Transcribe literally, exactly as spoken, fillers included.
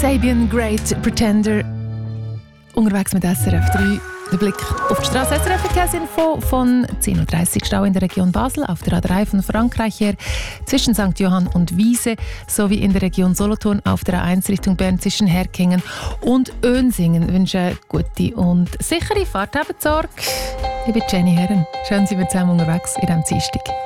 Sabian Great Pretender. Unterwegs mit S R F drei. Der Blick auf die Straße. S R F Verkehrsinfo von zehn Uhr dreißig Stau in der Region Basel auf der A drei von Frankreich her zwischen Sankt Johann und Wiese sowie in der Region Solothurn auf der A eins Richtung Bern zwischen Herkingen und Önsingen. Ich wünsche gute und sichere Fahrt. Habt Sorge. Ich bin Jenny Herren. Schön, Sie sind zusammen unterwegs in diesem Dienstag.